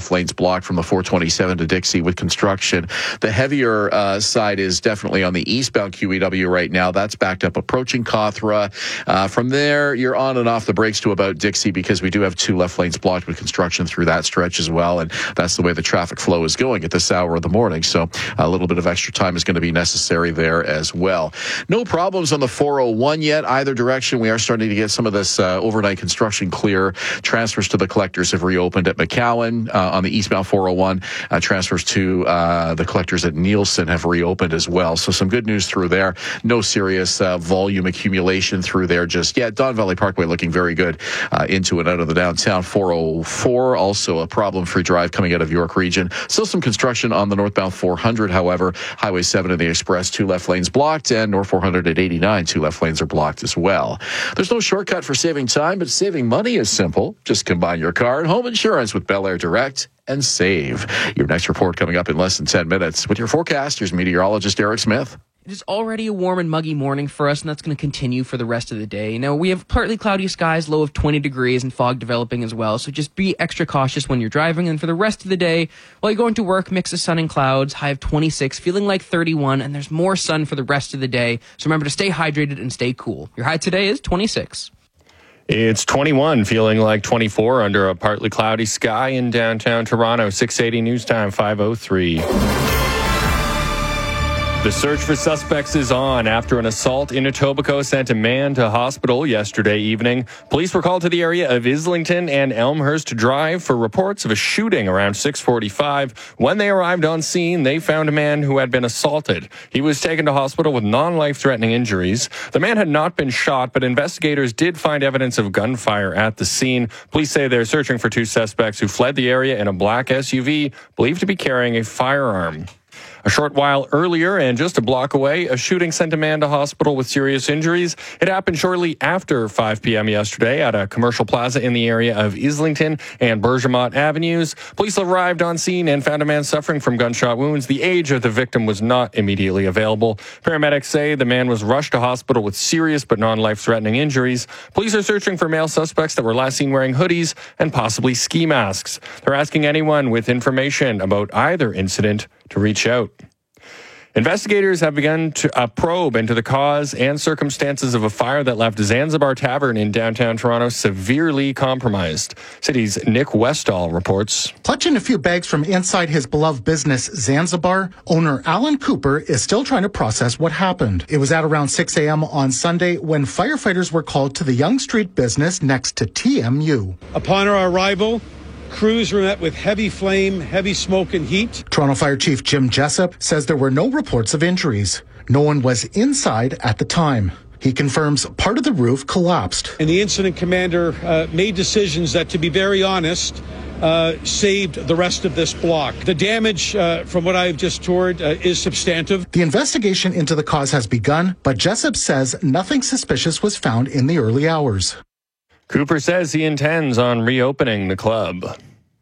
left lanes blocked from the 427 to Dixie with construction. The heavier side is definitely on the eastbound QEW right now. That's backed up approaching Cawthra. From there, you're on and off the brakes to about Dixie because we do have 2 left lanes blocked with construction through that stretch as well. And that's the way the traffic flow is going at this hour of the morning. So a little bit of extra time is going to be necessary there as well. No problems on the 401 yet, either direction. We are starting to get some of this overnight construction clear. Transfers to the collectors have reopened at McCowan on the eastbound 401. Transfers to the collectors at Nielsen have reopened as well. So some good news through there. No serious volume accumulation through there just yet. Don Valley Parkway looking very good into and out of the downtown. 404, also a problem-free drive coming out of York Region. Still some construction on the northbound 400, however. Highway 7 and the Express, 2 left lanes blocked, and North 400 at 89, 2 left lanes are blocked as well. There's no shortcut for saving time, but saving money is simple. Just combine your car and home insurance with Bel Air Direct and save. Your next report coming up in less than 10 minutes. With your forecast, here's meteorologist Eric Smith. It is already a warm and muggy morning for us, and that's going to continue for the rest of the day. Now, we have partly cloudy skies, low of 20 degrees, and fog developing as well, so just be extra cautious when you're driving. And for the rest of the day, while you're going to work, mix of sun and clouds, high of 26, feeling like 31, and there's more sun for the rest of the day. So remember to stay hydrated and stay cool. Your high today is 26. It's 21, feeling like 24 under a partly cloudy sky in downtown Toronto. 680 News Time, 5:03. The search for suspects is on after an assault in Etobicoke sent a man to hospital yesterday evening. Police were called to the area of Islington and Elmhurst Drive for reports of a shooting around 6:45. When they arrived on scene, they found a man who had been assaulted. He was taken to hospital with non-life-threatening injuries. The man had not been shot, but investigators did find evidence of gunfire at the scene. Police say they're searching for 2 suspects who fled the area in a black SUV, believed to be carrying a firearm. A short while earlier, and just a block away, a shooting sent a man to hospital with serious injuries. It happened shortly after 5 p.m. yesterday at a commercial plaza in the area of Islington and Bergamot Avenues. Police arrived on scene and found a man suffering from gunshot wounds. The age of the victim was not immediately available. Paramedics say the man was rushed to hospital with serious but non-life-threatening injuries. Police are searching for male suspects that were last seen wearing hoodies and possibly ski masks. They're asking anyone with information about either incident to reach out. Investigators have begun a probe into the cause and circumstances of a fire that left Zanzibar Tavern in downtown Toronto severely compromised. City's Nick Westall reports. Clutching a few bags from inside his beloved business, Zanzibar, owner Alan Cooper is still trying to process what happened. It was at around 6 a.m. on Sunday when firefighters were called to the Yonge Street business next to TMU. Upon our arrival, crews were met with heavy flame, heavy smoke and heat. Toronto Fire Chief Jim Jessup says there were no reports of injuries. No one was inside at the time. He confirms part of the roof collapsed. And the incident commander made decisions that, to be very honest, saved the rest of this block. The damage, from what I've just toured, is substantive. The investigation into the cause has begun, but Jessup says nothing suspicious was found in the early hours. Cooper says he intends on reopening the club.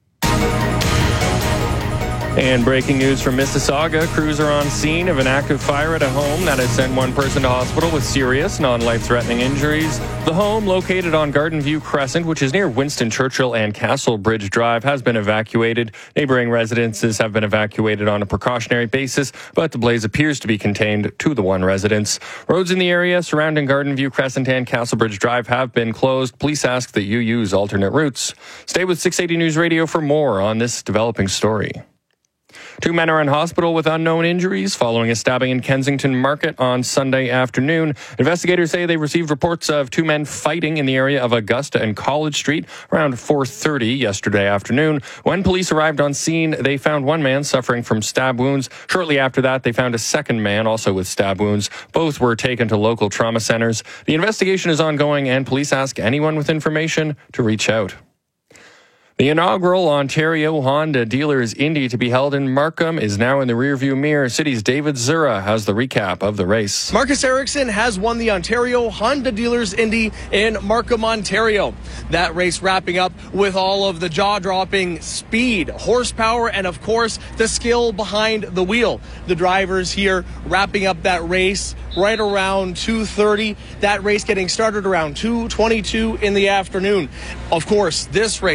And breaking news from Mississauga, crews are on scene of an active fire at a home that has sent one person to hospital with serious non-life-threatening injuries. The home, located on Garden View Crescent, which is near Winston Churchill and Castle Bridge Drive, has been evacuated. Neighboring residences have been evacuated on a precautionary basis, but the blaze appears to be contained to the one residence. Roads in the area surrounding Garden View Crescent and Castle Bridge Drive have been closed. Police ask that you use alternate routes. Stay with 680 News Radio for more on this developing story. 2 men are in hospital with unknown injuries following a stabbing in Kensington Market on Sunday afternoon. Investigators say they received reports of 2 men fighting in the area of Augusta and College Street around 4:30 yesterday afternoon. When police arrived on scene, they found one man suffering from stab wounds. Shortly after that, they found a second man also with stab wounds. Both were taken to local trauma centers. The investigation is ongoing, and police ask anyone with information to reach out. The inaugural Ontario Honda Dealers Indy to be held in Markham is now in the rearview mirror. City's David Zura has the recap of the race. Marcus Ericsson has won the Ontario Honda Dealers Indy in Markham, Ontario. That race wrapping up with all of the jaw-dropping speed, horsepower, and of course the skill behind the wheel. The drivers here wrapping up that race right around 2:30. That race getting started around 2:22 in the afternoon. Of course, this race packed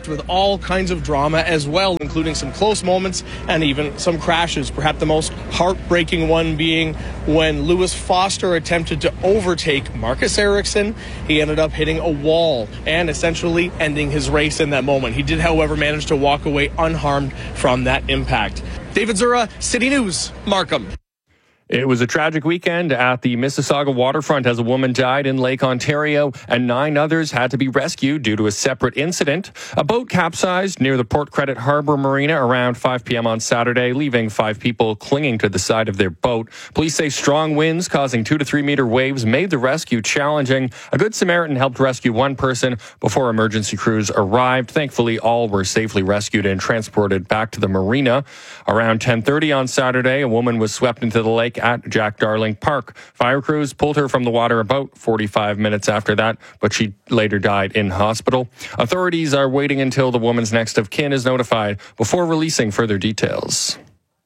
packed with all kinds of drama as well, including some close moments and even some crashes. Perhaps the most heartbreaking one being when Lewis Foster attempted to overtake Marcus Ericsson. He ended up hitting a wall and essentially ending his race in that moment. He did, however, manage to walk away unharmed from that impact. David Zura, City News, Markham. It was a tragic weekend at the Mississauga waterfront as a woman died in Lake Ontario and 9 others had to be rescued due to a separate incident. A boat capsized near the Port Credit Harbor Marina around 5 p.m. on Saturday, leaving 5 people clinging to the side of their boat. Police say strong winds causing 2 to 3 meter waves made the rescue challenging. A Good Samaritan helped rescue one person before emergency crews arrived. Thankfully, all were safely rescued and transported back to the marina. Around 10:30 on Saturday, a woman was swept into the lake at Jack Darling Park. Fire crews pulled her from the water about 45 minutes after that, but she later died in hospital. Authorities are waiting until the woman's next of kin is notified before releasing further details.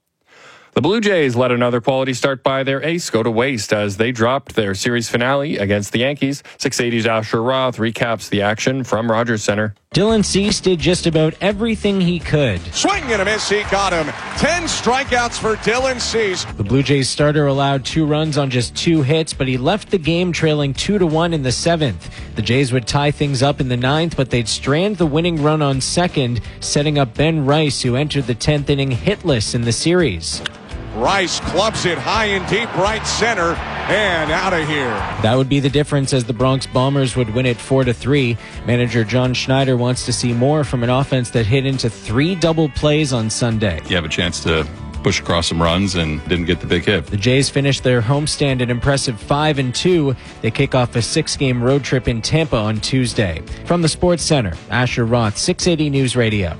The Blue Jays let another quality start by their ace go to waste as they dropped their series finale against the Yankees. 680's Asher Roth recaps the action from Rogers Center. Dylan Cease did just about everything he could. Swing and a miss, he got him. 10 strikeouts for Dylan Cease. The Blue Jays starter allowed 2 runs on just 2 hits, but he left the game trailing 2-1 in the 7th. The Jays would tie things up in the 9th, but they'd strand the winning run on second, setting up Ben Rice, who entered the 10th inning hitless in the series. Rice clubs it high and deep right center and out of here. That would be the difference as the Bronx Bombers would win it 4-3. Manager John Schneider wants to see more from an offense that hit into 3 double plays on Sunday. You have a chance to push across some runs and didn't get the big hit. The Jays finished their homestand at impressive 5-2. They kick off a 6-game road trip in Tampa on Tuesday. From the Sports Center, Asher Roth, 680 News Radio.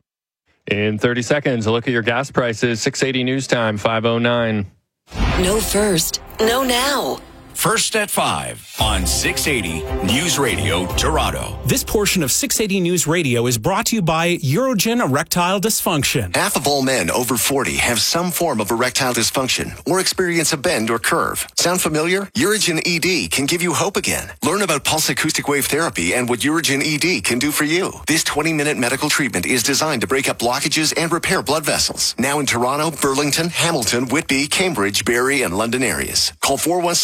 In 30 seconds, a look at your gas prices. 680 News Time, 5:09. No first, no now. First at 5 on 680 News Radio Toronto. This portion of 680 News Radio is brought to you by Urogen Erectile Dysfunction. Half of all men over 40 have some form of erectile dysfunction or experience a bend or curve. Sound familiar? Urogen ED can give you hope again. Learn about pulse acoustic wave therapy and what Urogen ED can do for you. This 20-minute medical treatment is designed to break up blockages and repair blood vessels. Now in Toronto, Burlington, Hamilton, Whitby, Cambridge, Barrie, and London areas. Call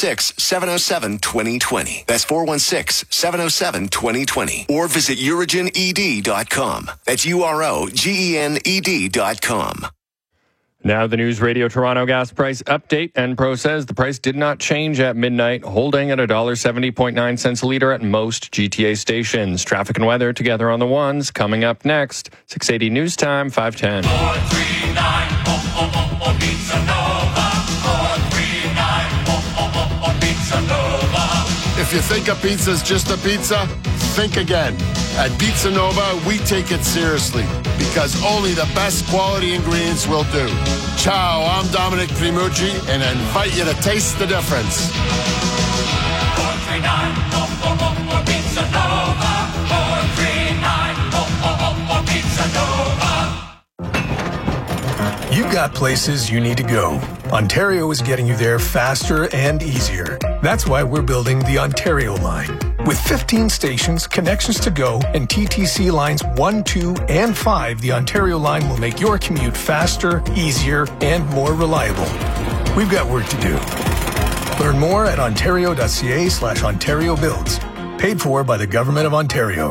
416-707-2020. That's 416-707-2020. Or visit urogened.com. That's UROGENED.com. Now the News Radio Toronto gas price update. Enpro says the price did not change at midnight, holding at $1.70.9 a litre at most GTA stations. Traffic and weather together on the ones coming up next. 680 News Time, 5:10. 439 Pizza Nova. 439 Pizza Nova. If you think a pizza's just a pizza, think again. At Pizza Nova, we take it seriously because only the best quality ingredients will do. Ciao, I'm Dominic Primucci, and I invite you to taste the difference. 439 Pizza Nova. 439 Pizza Nova. You've got places you need to go. Ontario is getting you there faster and easier. That's why we're building the Ontario line. With 15 stations, connections to go, and TTC lines 1, 2, and 5, the Ontario line will make your commute faster, easier, and more reliable. We've got work to do. Learn more at ontario.ca/Ontario Builds. Paid for by the Government of Ontario.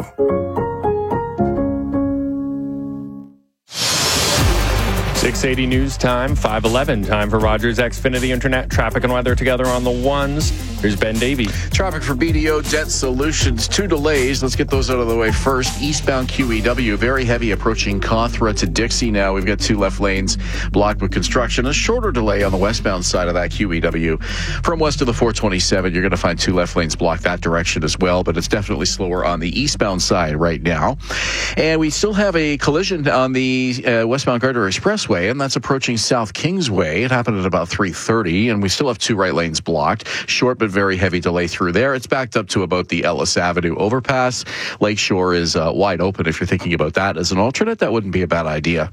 680 News Time, 5:11. Time for Rogers Xfinity Internet. Traffic and weather together on the ones. Here's Ben Davey. Traffic for BDO Jet Solutions. 2 delays. Let's get those out of the way first. Eastbound QEW, very heavy approaching Cawthra to Dixie now. We've got 2 left lanes blocked with construction. A shorter delay on the westbound side of that QEW. From west of the 427, you're going to find 2 left lanes blocked that direction as well, but it's definitely slower on the eastbound side right now. And we still have a collision on the westbound Gardner Expressway, and that's approaching South Kingsway. It happened at about 3:30, and we still have 2 right lanes blocked. Short but very heavy delay through there. It's backed up to about the Ellis Avenue overpass. Lakeshore is wide open if you're thinking about that as an alternate. That wouldn't be a bad idea.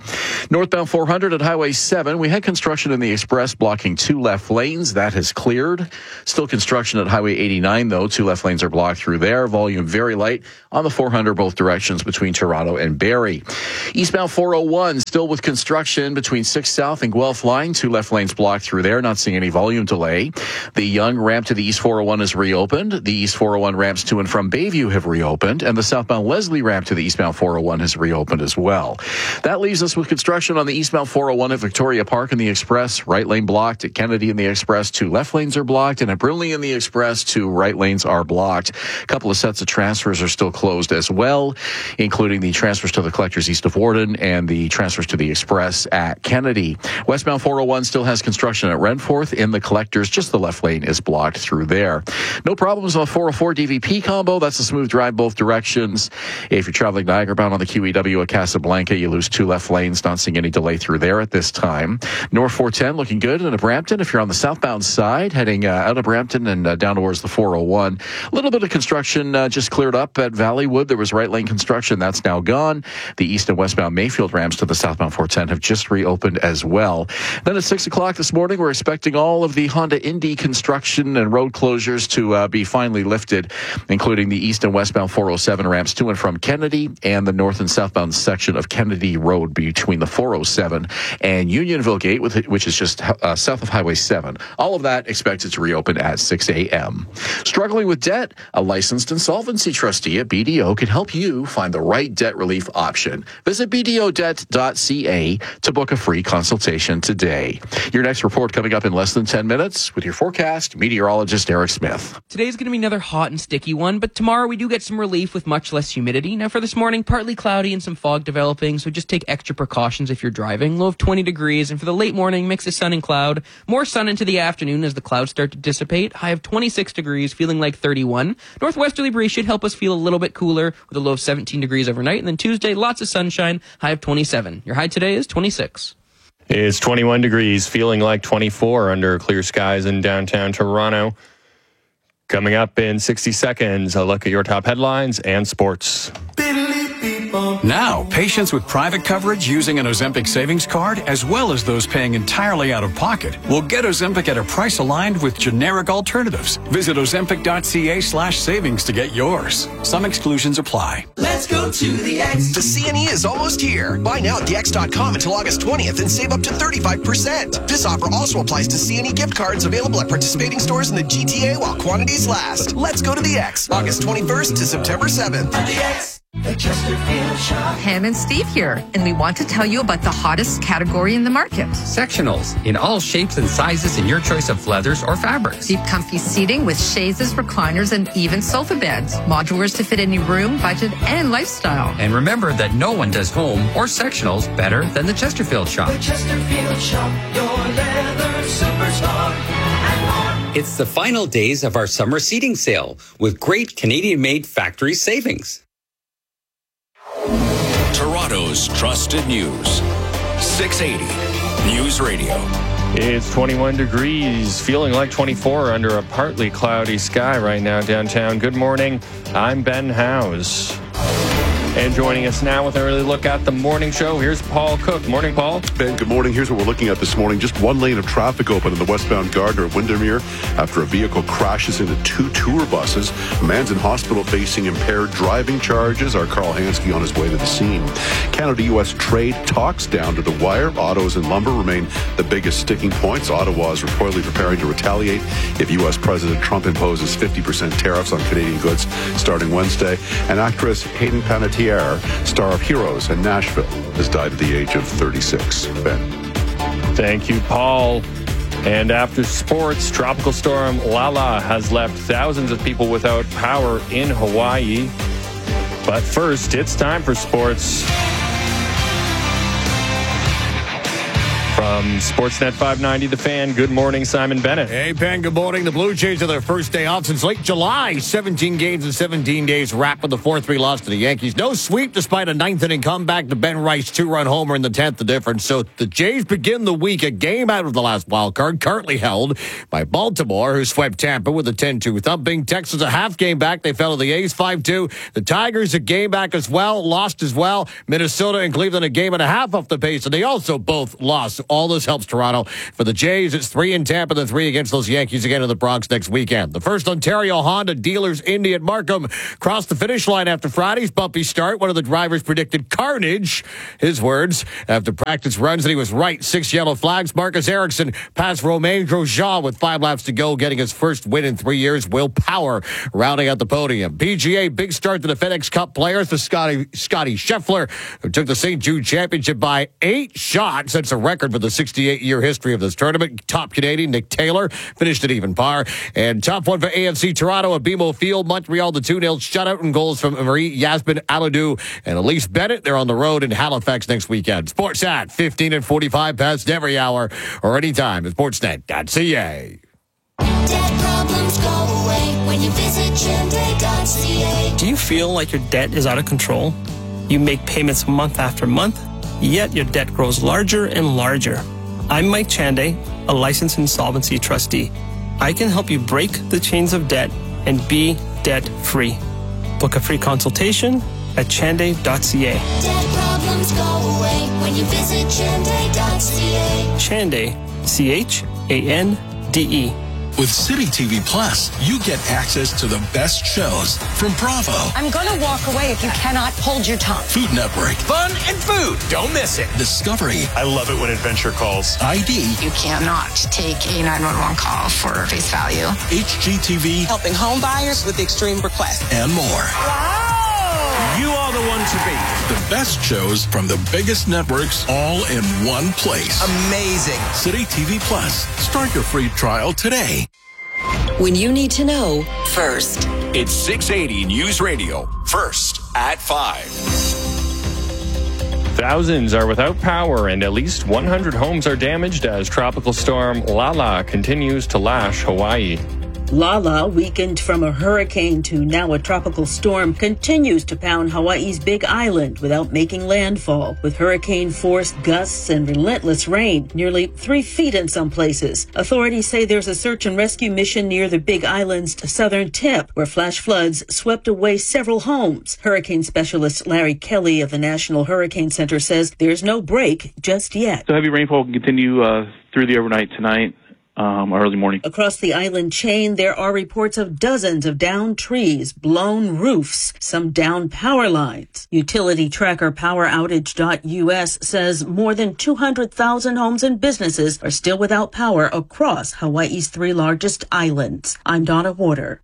Northbound 400 at Highway 7. We had construction in the express blocking 2 left lanes. That has cleared. Still construction at Highway 89, though. 2 left lanes are blocked through there. Volume very light on the 400 both directions between Toronto and Barrie. Eastbound 401 still with construction between 6 South and Guelph line. 2 left lanes blocked through there. Not seeing any volume delay. The Yonge ramp to the East 401 is reopened. The East 401 ramps to and from Bayview have reopened. And the southbound Leslie ramp to the eastbound 401 has reopened as well. That leaves us with construction on the eastbound 401 at Victoria Park in the Express. Right lane blocked. At Kennedy in the Express, 2 left lanes are blocked. And at Brinley in the Express, 2 right lanes are blocked. A couple of sets of transfers are still closed as well, including the transfers to the collectors east of Warden and the transfers to the Express at Kennedy. Westbound 401 still has construction at Renforth. In the collectors, just the left lane is blocked through there. No problems on the 404 DVP combo. That's a smooth drive both directions. If you're traveling Niagara bound on the QEW at Casablanca, you lose 2 left lanes. Not seeing any delay through there at this time. North 410 looking good into Brampton. If you're on the southbound side, heading out of Brampton and down towards the 401. A little bit of construction just cleared up at Valleywood. There was right lane construction. That's now gone. The east and westbound Mayfield ramps to the southbound 410 have just reopened as well. Then at 6 o'clock this morning, we're expecting all of the Honda Indy construction and road closures to be finally lifted, including the east and westbound 407 ramps to and from Kennedy and the north and southbound section of Kennedy Road between the 407 and Unionville Gate, which is just south of Highway 7. All of that expected to reopen at 6 a.m. Struggling with debt? A licensed insolvency trustee at BDO can help you find the right debt relief option. Visit bdodebt.ca to book a free consultation today. Your next report coming up in less than 10 minutes with your forecast, meteorologist Eric Smith. Today's going to be another hot and sticky one, but tomorrow we do get some relief with much less humidity. Now for this morning, partly cloudy and some fog developing, so just take extra precautions if you're driving. Low of 20 degrees, and for the late morning, mix of sun and cloud. More sun into the afternoon as the clouds start to dissipate. High of 26 degrees, feeling like 31. Northwesterly breeze should help us feel a little bit cooler with a low of 17 degrees overnight. And then Tuesday, lots of sunshine, high of 27. Your high today is 26. It's 21 degrees, feeling like 24 under clear skies in downtown Toronto. Coming up in 60 seconds, a look at your top headlines and sports. Now, patients with private coverage using an Ozempic savings card, as well as those paying entirely out of pocket, will get Ozempic at a price aligned with generic alternatives. Visit ozempic.ca/savings to get yours. Some exclusions apply. Let's go to the X. The CNE is almost here. Buy now at thex.com until August 20th and save up to 35%. This offer also applies to CNE gift cards available at participating stores in the GTA while quantities last. Let's go to the X. August 21st to September 7th. The X. The Chesterfield Shop. Pam and Steve here, and we want to tell you about the hottest category in the market. Sectionals, in all shapes and sizes in your choice of leathers or fabrics. Deep comfy seating with chaises, recliners, and even sofa beds. Modulars to fit any room, budget, and lifestyle. And remember that no one does home or sectionals better than the Chesterfield Shop. The Chesterfield Shop, your leather superstar. And more. It's the final days of our summer seating sale with great Canadian-made factory savings. Toronto's trusted news. 680 News Radio. It's 21 degrees, feeling like 24 under a partly cloudy sky right now downtown. Good morning. I'm Ben Howes. And joining us now with an early look at the morning show, here's Paul Cook. Morning, Paul. Ben, good morning. Here's what we're looking at this morning. Just one lane of traffic open in the westbound Gardner at Windermere after a vehicle crashes into 2 tour buses. A man's in hospital facing impaired driving charges. Our Carl Hansky on his way to the scene. Canada-U.S. trade talks down to the wire. Autos and lumber remain the biggest sticking points. Ottawa is reportedly preparing to retaliate if U.S. President Trump imposes 50% tariffs on Canadian goods starting Wednesday. And actress Hayden Panettiere, star of Heroes and Nashville, has died at the age of 36. Ben. Thank you, Paul. And after sports, Tropical Storm Lala has left thousands of people without power in Hawaii. But first, it's time for sports. From From Sportsnet 590, The Fan, good morning, Simon Bennett. Hey, Penn, good morning. The Blue Jays are their first day off since late July. 17 games in 17 days, wrapped with a 4-3 loss to the Yankees. No sweep despite a ninth-inning comeback to Ben Rice, 2-run homer in the 10th, the difference. So the Jays begin the week a game out of the last wild card, currently held by Baltimore, who swept Tampa with a 10-2 thumping. Texas a half game back. They fell to the A's 5-2. The Tigers a game back as well, lost as well. Minnesota and Cleveland a game and a half off the pace, and they also both lost. All this helps Toronto. For the Jays, it's 3 in Tampa, then 3 against those Yankees again in the Bronx next weekend. The first Ontario Honda Dealers Indy at Markham crossed the finish line after Friday's bumpy start. One of the drivers predicted carnage. His words, after practice runs, and he was right. 6 yellow flags. Marcus Ericsson passed Romain Grosjean with 5 laps to go, getting his first win in 3 years. Will Power rounding out the podium. PGA, big start to the FedEx Cup players for Scotty Scheffler, who took the St. Jude Championship by 8 shots. That's a record for the 68-year history of this tournament. Top Canadian Nick Taylor finished at even par. And top one for AFC Toronto at BMO Field. Montreal, the 2-0 shutout and goals from Marie Yasmin Aladou and Elise Bennett. They're on the road in Halifax next weekend. Sportsnet, 15 and 45 past every hour or anytime at sportsnet.ca. Debt problems go away when you visit Chende.ca. Do you feel like your debt is out of control? You make payments month after month, yet your debt grows larger and larger. I'm Mike Chande, a licensed insolvency trustee. I can help you break the chains of debt and be debt-free. Book a free consultation at chande.ca. Debt problems go away when you visit Chende.ca. Chande, C-H-A-N-D-E. With City TV Plus, you get access to the best shows from Bravo, I'm going to walk away if you cannot hold your tongue. Food Network, Fun and food. Don't miss it. Discovery, I love it when Adventure calls. ID, You cannot take a 911 call for face value. HGTV, Helping home buyers with extreme requests. and more. You are the one to beat. The best shows from the biggest networks all in one place. Amazing. City TV Plus. Start your free trial today. When you need to know first. It's 680 News Radio. First at 5. Thousands are without power and at least 100 homes are damaged as tropical storm Lala continues to lash Hawaii. Lala, weakened from a hurricane to now a tropical storm, continues to pound Hawaii's Big Island without making landfall. With hurricane-force gusts and relentless rain, nearly 3 feet in some places. Authorities say there's a search and rescue mission near the Big Island's southern tip, where flash floods swept away several homes. Hurricane specialist Larry Kelly of the National Hurricane Center says there's no break just yet. So heavy rainfall will continue through the overnight tonight. Early morning. Across the island chain, there are reports of dozens of downed trees, blown roofs, some downed power lines. Utility tracker PowerOutage.us says more than 200,000 homes and businesses are still without power across Hawaii's 3 largest islands. I'm Donna Warder.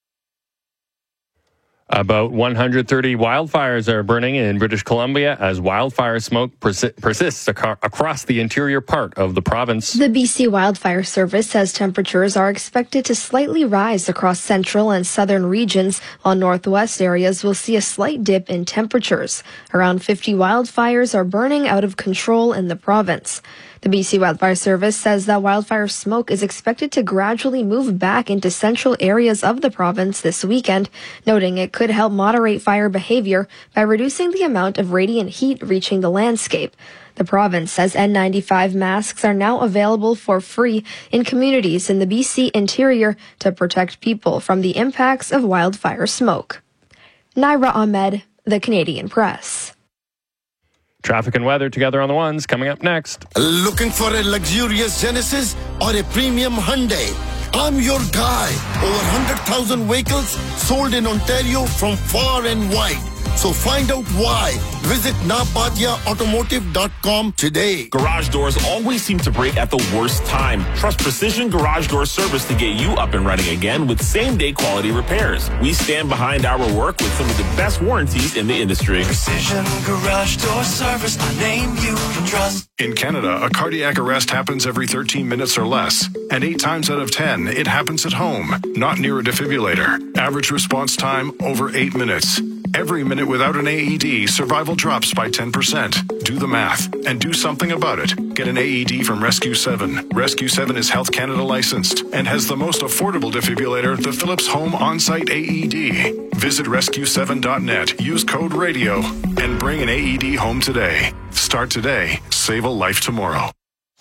About 130 wildfires are burning in British Columbia as wildfire smoke persists across the interior part of the province. The BC Wildfire Service says temperatures are expected to slightly rise across central and southern regions, while northwest areas will see a slight dip in temperatures. Around 50 wildfires are burning out of control in the province. The BC Wildfire Service says that wildfire smoke is expected to gradually move back into central areas of the province this weekend, noting it could help moderate fire behavior by reducing the amount of radiant heat reaching the landscape. The province says N95 masks are now available for free in communities in the BC interior to protect people from the impacts of wildfire smoke. Naira Ahmed, The Canadian Press. Traffic and weather together on the ones coming up next. Looking for a luxurious Genesis or a premium Hyundai? I'm your guy. Over 100,000 vehicles sold in Ontario from far and wide. So find out why. Visit napatiaautomotive.com today. Garage doors always seem to break at the worst time. Trust Precision Garage Door Service to get you up and running again with same-day quality repairs. We stand behind our work with some of the best warranties in the industry. Precision Garage Door Service, a name you can trust. In Canada, a cardiac arrest happens every 13 minutes or less. And 8 times out of 10, it happens at home, not near a defibrillator. Average response time, over 8 minutes. Every minute without an AED, survival drops by 10%. Do the math and do something about it. Get an AED from Rescue 7. Rescue 7 is Health Canada licensed and has the most affordable defibrillator, the Philips Home On-Site AED. Visit rescue7.net, use code RADIO, and bring an AED home today. Start today. Save a life tomorrow.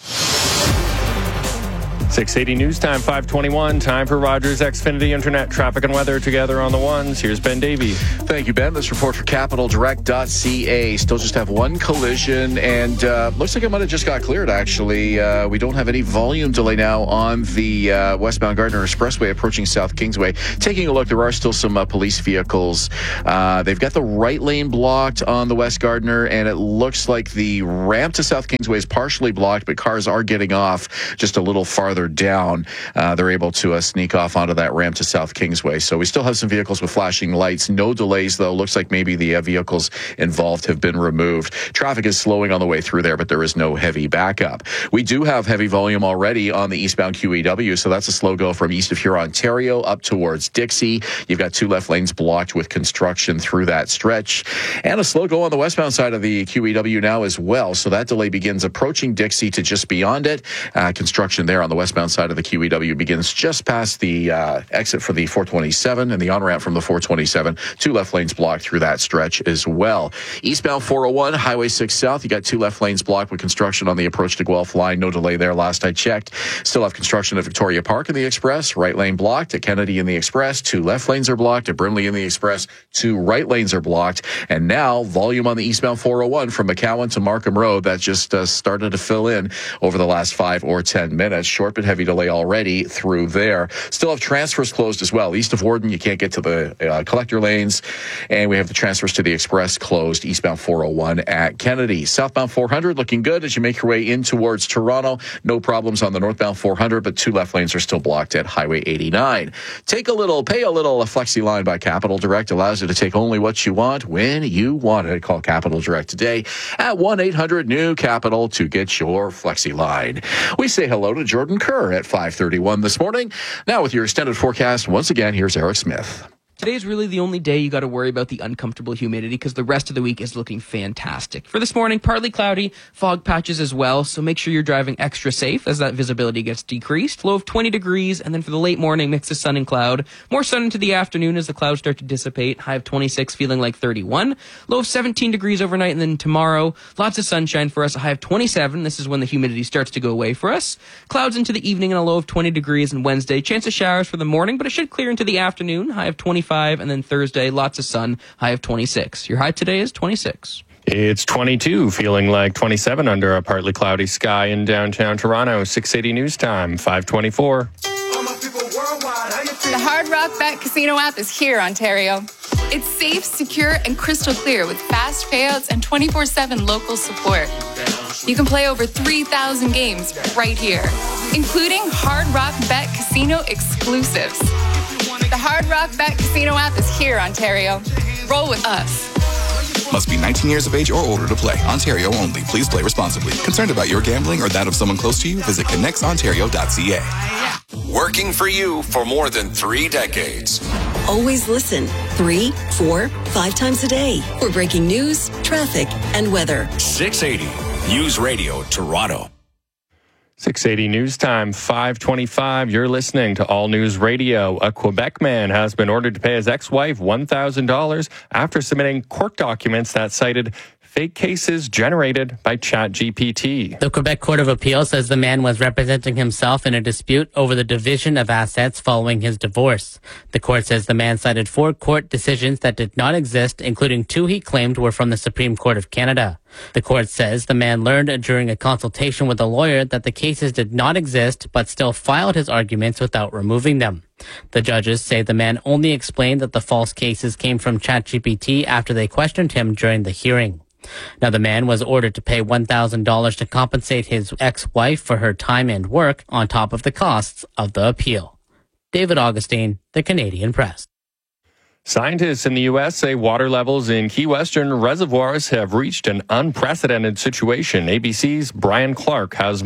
680 News Time, 521. Time for Rogers Xfinity Internet traffic and weather together on the ones. Here's Ben Davey. Thank you, Ben. This report for CapitalDirect.ca. Still just have one collision, and looks like it might have just got cleared, actually. We don't have any volume delay now on the westbound Gardner Expressway approaching South Kingsway. Taking a look, there are still some police vehicles. They've got the right lane blocked on the West Gardner, and it looks like the ramp to South Kingsway is partially blocked, but cars are getting off just a little farther down. They're able to sneak off onto that ramp to South Kingsway. So we still have some vehicles with flashing lights. No delays, though. Looks like maybe the vehicles involved have been removed. Traffic is slowing on the way through there, but there is no heavy backup. We do have heavy volume already on the eastbound QEW, so that's a slow go from east of Huron, Ontario, up towards Dixie. You've got two left lanes blocked with construction through that stretch. And a slow go on the westbound side of the QEW now as well. So that delay begins approaching Dixie to just beyond it. Construction there on the westbound side of the QEW begins just past the exit for the 427 and the on-ramp from the 427. Two left lanes blocked through that stretch as well. Eastbound 401, Highway 6 South, you got two left lanes blocked with construction on the approach to Guelph line. No delay there last I checked. Still have construction at Victoria Park in the Express. Right lane blocked at Kennedy in the Express. Two left lanes are blocked at Brimley in the Express. Two right lanes are blocked. And now volume on the eastbound 401 from McCowan to Markham Road. That just started to fill in over the last 5 or 10 minutes. Short but heavy delay already through there. Still have transfers closed as well. East of Warden, you can't get to the collector lanes. And we have the transfers to the Express closed eastbound 401 at Kennedy. Southbound 400 looking good as you make your way in towards Toronto. No problems on the northbound 400, but two left lanes are still blocked at Highway 89. Pay a little. A Flexi line by Capital Direct allows you to take only what you want when you want it. Call Capital Direct today at 1-800-NEW-CAPITAL to get your Flexi line. We say hello to Jordan Kerr at 5:31 this morning. Now with your extended forecast, once again, here's Eric Smith. Today's really the only day you got to worry about the uncomfortable humidity because the rest of the week is looking fantastic. For this morning, partly cloudy, fog patches as well, so make sure you're driving extra safe as that visibility gets decreased. Low of 20 degrees, and then for the late morning, mix of sun and cloud. More sun into the afternoon as the clouds start to dissipate. High of 26, feeling like 31. Low of 17 degrees overnight, and then tomorrow, lots of sunshine for us. A high of 27. This is when the humidity starts to go away for us. Clouds into the evening and a low of 20 degrees, and Wednesday, chance of showers for the morning, but it should clear into the afternoon. High of 25. And then Thursday, lots of sun, high of 26. Your high today is 26. It's 22, feeling like 27 under a partly cloudy sky in downtown Toronto. 680 News Time, 524. The Hard Rock Bet Casino app is here, Ontario. It's safe, secure, and crystal clear with fast payouts and 24/7 local support. You can play over 3,000 games right here, including Hard Rock Bet Casino exclusives. The Hard Rock Bet Casino app is here, Ontario. Roll with us. Must be 19 years of age or older to play. Ontario only. Please play responsibly. Concerned about your gambling or that of someone close to you? Visit connectsontario.ca. Working for you for more than 3 decades. Always listen 3, 4, 5 times a day for breaking news, traffic, and weather. 680 News Radio Toronto. 680 News Time, 525. You're listening to All News Radio. A Quebec man has been ordered to pay his ex-wife $1,000 after submitting court documents that cited fake cases generated by ChatGPT. The Quebec Court of Appeal says the man was representing himself in a dispute over the division of assets following his divorce. The court says the man cited 4 court decisions that did not exist, including 2 he claimed were from the Supreme Court of Canada. The court says the man learned during a consultation with a lawyer that the cases did not exist, but still filed his arguments without removing them. The judges say the man only explained that the false cases came from ChatGPT after they questioned him during the hearing. Now, the man was ordered to pay $1,000 to compensate his ex-wife for her time and work on top of the costs of the appeal. David Augustine, The Canadian Press. Scientists in the U.S. say water levels in Key Western reservoirs have reached an unprecedented situation. ABC's Brian Clark has more.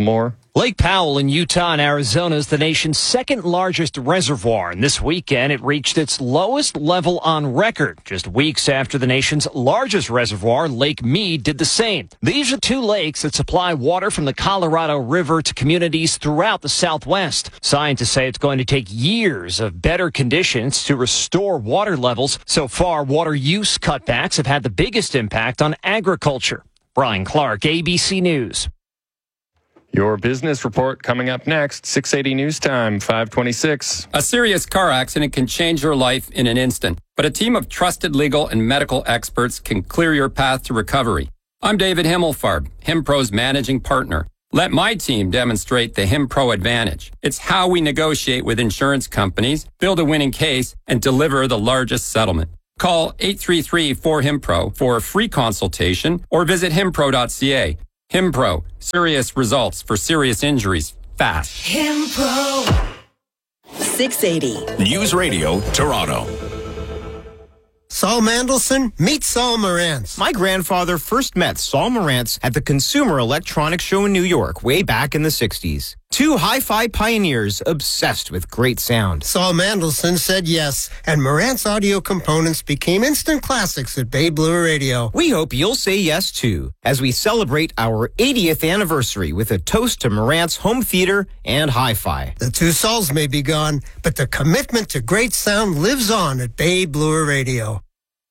Lake Powell in Utah and Arizona is the nation's second largest reservoir, and this weekend it reached its lowest level on record, just weeks after the nation's largest reservoir, Lake Mead, did the same. These are two lakes that supply water from the Colorado River to communities throughout the Southwest. Scientists say it's going to take years of better conditions to restore water levels. So far, water use cutbacks have had the biggest impact on agriculture. Brian Clark, ABC News. Your business report coming up next, 680 News Time, 526. A serious car accident can change your life in an instant, but a team of trusted legal and medical experts can clear your path to recovery. I'm David Himmelfarb, HimPro's managing partner. Let my team demonstrate the HimPro advantage. It's how we negotiate with insurance companies, build a winning case, and deliver the largest settlement. Call 833-4HIMPRO for a free consultation or visit himpro.ca. HimPro, serious results for serious injuries, fast. HimPro. 680. News Radio, Toronto. Saul Mandelson, meet Saul Marantz. My grandfather first met Saul Marantz at the Consumer Electronics Show in New York way back in the 60s. Two hi-fi pioneers obsessed with great sound. Saul Mandelson said yes, and Marantz audio components became instant classics at Bay Blue Radio. We hope you'll say yes, too, as we celebrate our 80th anniversary with a toast to Marantz home theater and hi-fi. The two Sauls may be gone, but the commitment to great sound lives on at Bay Blue Radio.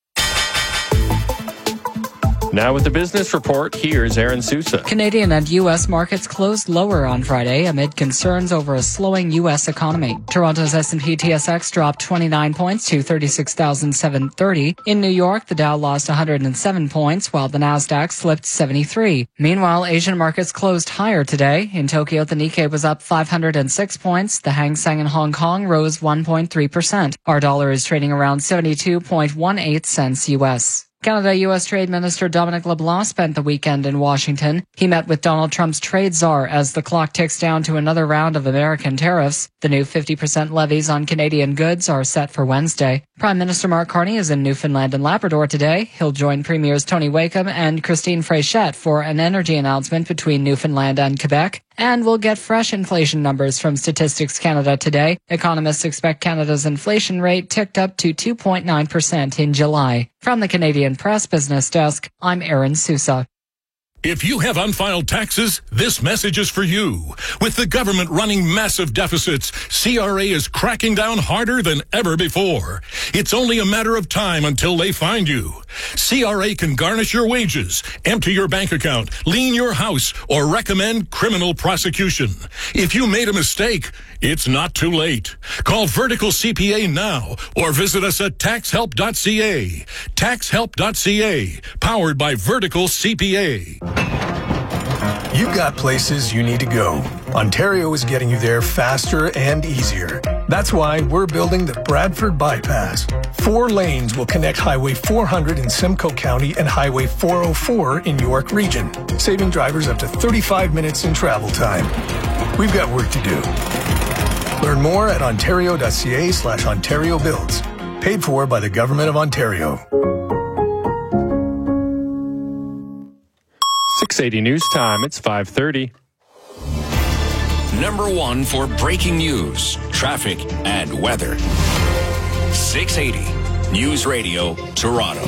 Now with the business report, here's Aaron Sousa. Canadian and U.S. markets closed lower on Friday amid concerns over a slowing U.S. economy. Toronto's S&P TSX dropped 29 points to 36,730. In New York, the Dow lost 107 points, while the Nasdaq slipped 73. Meanwhile, Asian markets closed higher today. In Tokyo, the Nikkei was up 506 points. The Hang Seng in Hong Kong rose 1.3%. Our dollar is trading around 72.18 cents U.S. Canada-U.S. Trade Minister Dominic LeBlanc spent the weekend in Washington. He met with Donald Trump's trade czar as the clock ticks down to another round of American tariffs. The new 50% levies on Canadian goods are set for Wednesday. Prime Minister Mark Carney is in Newfoundland and Labrador today. He'll join Premiers Tony Wakeham and Christine Fréchette for an energy announcement between Newfoundland and Quebec. And we'll get fresh inflation numbers from Statistics Canada today. Economists expect Canada's inflation rate ticked up to 2.9% in July. From the Canadian Press Business Desk, I'm Aaron Sousa. If you have unfiled taxes, this message is for you. With the government running massive deficits, CRA is cracking down harder than ever before. It's only a matter of time until they find you. CRA can garnish your wages, empty your bank account, lien your house, or recommend criminal prosecution. If you made a mistake, it's not too late. Call Vertical CPA now or visit us at taxhelp.ca. Taxhelp.ca, powered by Vertical CPA. You've got places you need to go. Ontario is getting you there faster and easier. That's why we're building the Bradford Bypass. 4 lanes will connect Highway 400 in Simcoe County and Highway 404 in York Region, saving drivers up to 35 minutes in travel time. We've got work to do. Learn more at ontario.ca/Ontario Builds. Paid for by the Government of Ontario. 680 News Time, it's 5:30. Number 1 for breaking news, traffic, and weather. 680 News Radio, Toronto.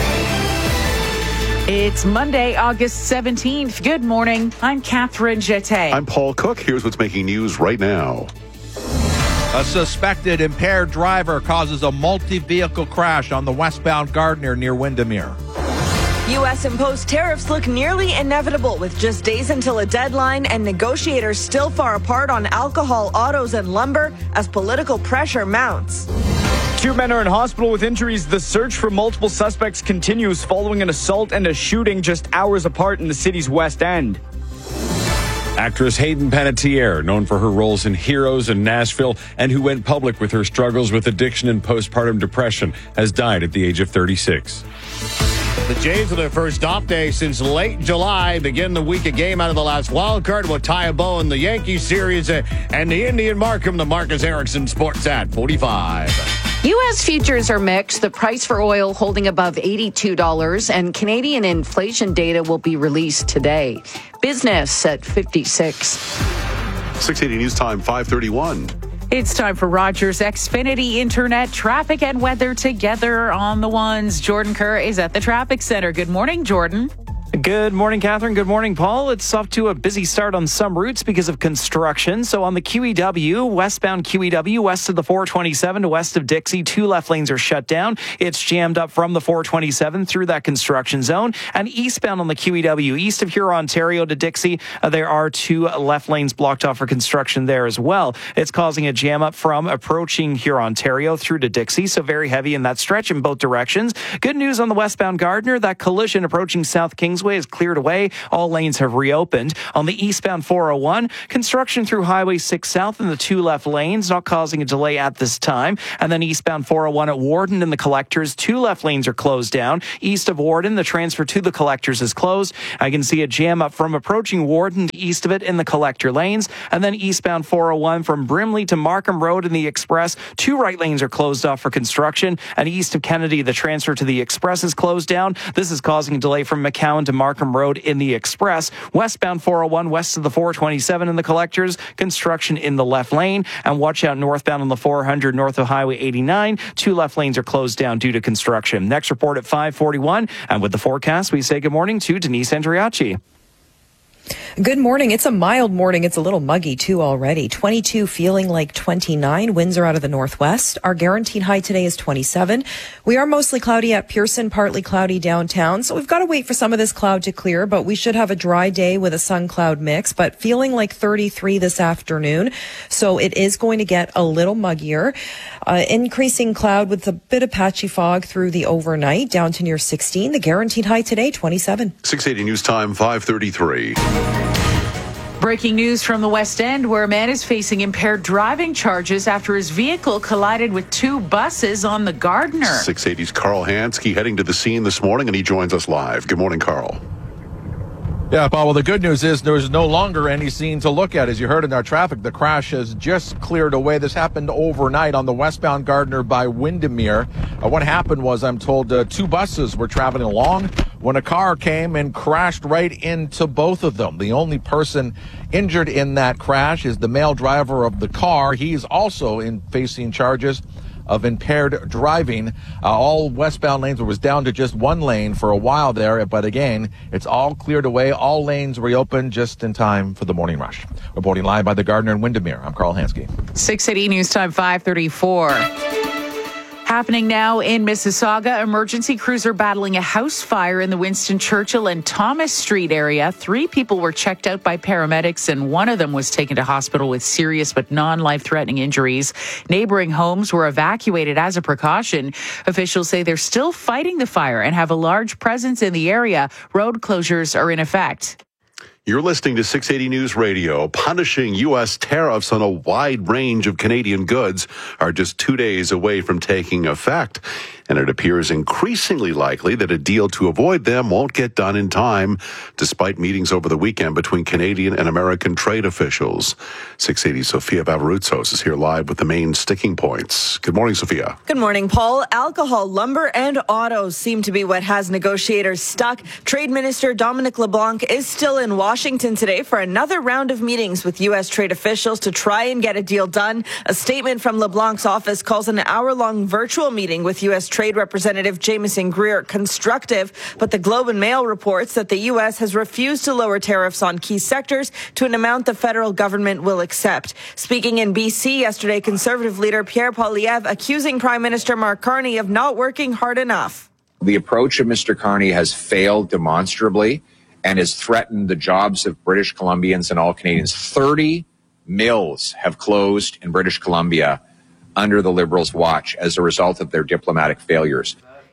It's Monday, August 17th. Good morning. I'm Catherine Jeté. I'm Paul Cook. Here's what's making news right now. A suspected impaired driver causes a multi-vehicle crash on the westbound Gardiner near Windermere. U.S. imposed tariffs look nearly inevitable with just days until a deadline and negotiators still far apart on alcohol, autos, and lumber as political pressure mounts. 2 men are in hospital with injuries. The search for multiple suspects continues following an assault and a shooting just hours apart in the city's West End. Actress Hayden Panettiere, known for her roles in Heroes and Nashville, and who went public with her struggles with addiction and postpartum depression, has died at the age of 36. The Jays, with their first off day since late July, begin the week a game out of the last wild card will tie a bow in the Yankees series and the Indian Markham, the Marcus Erickson Sports at 45. U.S. futures are mixed. The price for oil holding above $82, and Canadian inflation data will be released today. Business at 56. 680 News Time, 5:31. It's time for Rogers Xfinity Internet traffic and weather together on the ones. Jordan Kerr is at the traffic center. Good morning, Jordan. Good morning, Catherine. Good morning, Paul. It's off to a busy start on some routes because of construction. So on the QEW, westbound QEW, west of the 427 to west of Dixie, 2 left lanes are shut down. It's jammed up from the 427 through that construction zone. And eastbound on the QEW, east of Huron, Ontario to Dixie, there are 2 left lanes blocked off for construction there as well. It's causing a jam up from approaching Huron, Ontario through to Dixie. So very heavy in that stretch in both directions. Good news on the westbound Gardiner, that collision approaching South Kingsway is cleared away. All lanes have reopened. On the eastbound 401, construction through Highway 6 South in the 2 left lanes, not causing a delay at this time. And then eastbound 401 at Warden in the collectors, 2 left lanes are closed down. East of Warden, the transfer to the collectors is closed. I can see a jam up from approaching Warden to east of it in the collector lanes. And then eastbound 401 from Brimley to Markham Road in the Express, 2 right lanes are closed off for construction. And east of Kennedy, the transfer to the Express is closed down. This is causing a delay from McCowan to Markham Road in the Express. Westbound 401 west of the 427 in the collectors, construction in the left lane. And watch out northbound on the 400 north of Highway 89. 2 left lanes are closed down due to construction. Next report at 5:41. And with the forecast, we say good morning to Denise Andriacci. Good morning. It's a mild morning. It's a little muggy too already. 22 feeling like 29. Winds are out of the northwest. Our guaranteed high today is 27. We are mostly cloudy at Pearson, partly cloudy downtown. So we've got to wait for some of this cloud to clear, but we should have a dry day with a sun cloud mix, but feeling like 33 this afternoon. So it is going to get a little muggier. Increasing cloud with a bit of patchy fog through the overnight down to near 16. The guaranteed high today, 27. 680 News Time, 5:33. Breaking news from the West End, where a man is facing impaired driving charges after his vehicle collided with 2 buses on the Gardiner. 680's Carl Hansky heading to the scene this morning, and he joins us live. Good morning, Carl. Yeah, Paul, well, the good news is there's no longer any scene to look at. As you heard in our traffic, the crash has just cleared away. This happened overnight on the westbound Gardiner by Windermere. What happened was, I'm told, 2 buses were traveling along when a car came and crashed right into both of them. The only person injured in that crash is the male driver of the car. He's also facing charges of impaired driving. All westbound lanes was down to just 1 lane for a while there, but again, it's all cleared away. All lanes reopened just in time for the morning rush. Reporting live by the Gardiner and Windermere, I'm Carl Hansky. 680 News Time, 5:34. Happening now in Mississauga, emergency crews are battling a house fire in the Winston Churchill and Thomas Street area. 3 people were checked out by paramedics, and 1 of them was taken to hospital with serious but non-life-threatening injuries. Neighboring homes were evacuated as a precaution. Officials say they're still fighting the fire and have a large presence in the area. Road closures are in effect. You're listening to 680 News Radio. Punishing U.S. tariffs on a wide range of Canadian goods are just 2 days away from taking effect. And it appears increasingly likely that a deal to avoid them won't get done in time, despite meetings over the weekend between Canadian and American trade officials. 680 Sophia Bavarutsos is here live with the main sticking points. Good morning, Sophia. Good morning, Paul. Alcohol, lumber, and autos seem to be what has negotiators stuck. Trade Minister Dominic LeBlanc is still in Washington today for another round of meetings with U.S. trade officials to try and get a deal done. A statement from LeBlanc's office calls an hour-long virtual meeting with U.S. Trade Representative Jameson Greer constructive, but the Globe and Mail reports that the U.S. has refused to lower tariffs on key sectors to an amount the federal government will accept. Speaking in B.C. yesterday, Conservative leader Pierre Poilievre accusing Prime Minister Mark Carney of not working hard enough. The approach of Mr. Carney has failed demonstrably and has threatened the jobs of British Columbians and all Canadians. 30 mills have closed in British Columbia under the Liberals' watch as a result of their diplomatic failures.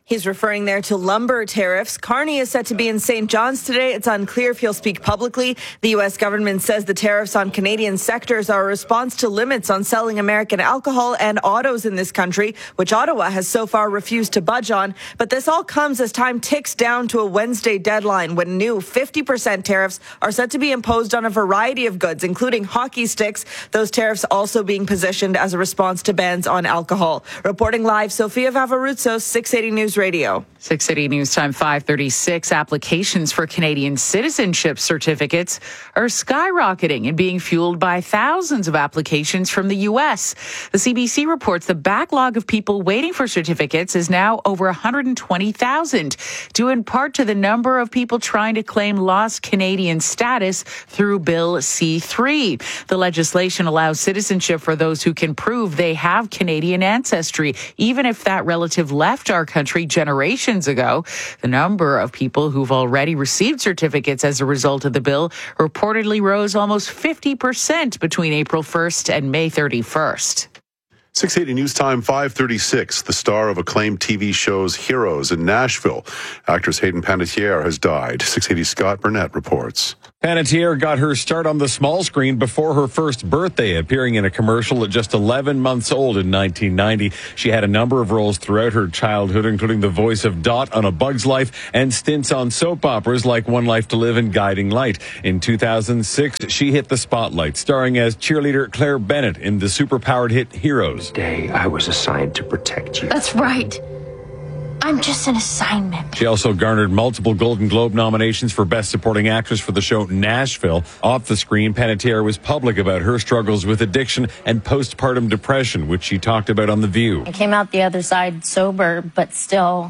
He's referring there to lumber tariffs. Carney is set to be in St. John's today. It's unclear if he'll speak publicly. The U.S. government says the tariffs on Canadian sectors are a response to limits on selling American alcohol and autos in this country, which Ottawa has so far refused to budge on. But this all comes as time ticks down to a Wednesday deadline when new 50% tariffs are set to be imposed on a variety of goods, including hockey sticks. Those tariffs also being positioned as a response to bans on alcohol. Reporting live, Sofia Vavaruzzo, 680 News Radio. 680 News Time 5:36. Applications for Canadian citizenship certificates are skyrocketing and being fueled by thousands of applications from the U.S. The CBC reports the backlog of people waiting for certificates is now over 120,000, due in part to the number of people trying to claim lost Canadian status through Bill C-3. The legislation allows citizenship for those who can prove they have Canadian ancestry, even if that relative left our country generations ago. The number of people who've already received certificates as a result of the bill reportedly rose almost 50% between April 1st and May 31st. 680 News Time 5:36. The star of acclaimed TV shows Heroes in Nashville, actress Hayden Panettiere, has died. 680 Scott Burnett reports. Panettiere got her start on the small screen before her first birthday, appearing in a commercial at just 11 months old in 1990. She had a number of roles throughout her childhood, including the voice of Dot on A Bug's Life and stints on soap operas like One Life to Live and Guiding Light. In 2006, she hit the spotlight, starring as cheerleader Claire Bennett in the superpowered hit Heroes. Day I was assigned to protect you. That's right. I'm just an assignment. She also garnered multiple Golden Globe nominations for Best Supporting Actress for the show Nashville. Off the screen, Panettiere was public about her struggles with addiction and postpartum depression, which she talked about on The View. I came out the other side sober, but still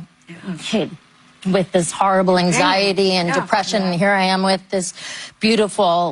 with this horrible anxiety and depression. And here I am with this beautiful,